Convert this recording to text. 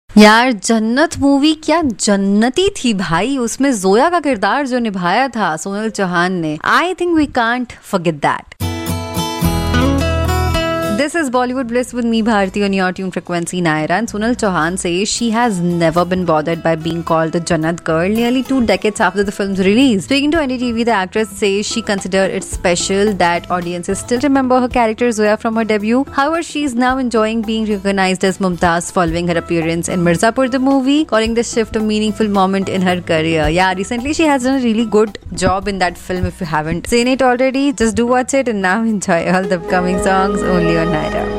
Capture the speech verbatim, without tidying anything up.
यार जन्नत मूवी क्या जन्नती थी भाई। उसमें जोया का किरदार जो निभाया था सोनल चौहान ने, I think we can't forget that. This is Bollywood Bliss with me Bharti on your tune frequency Naira, and Sonal Chauhan says she has never been bothered by being called the Jannat girl nearly two decades after the film's release. Speaking to N D T V, the actress says she considered it special that audiences still remember her character Zoya from her debut. However, she is now enjoying being recognized as Mumtaz following her appearance in Mirzapur the movie, calling this shift a meaningful moment in her career. Yeah, recently she has done a really good job in that film. If you haven't seen it already, just do watch it and now enjoy all the upcoming songs only on Naira.